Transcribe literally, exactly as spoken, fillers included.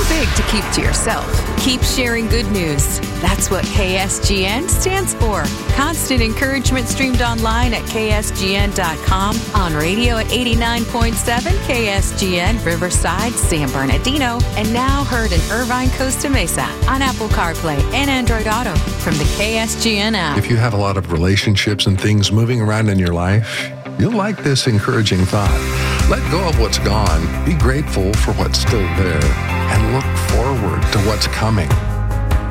big to keep to yourself. Keep sharing good news. That's what K S G N stands for. Constant encouragement streamed online at K S G N dot com, on radio at eighty-nine point seven K S G N, Riverside, San Bernardino, and now heard in Irvine, Costa Mesa on Apple CarPlay and Android Auto from the K S G N app. If you have a lot of relationships and things moving around in your life, you'll like this encouraging thought. Let go of what's gone. Be grateful for what's still there and look forward to what's coming.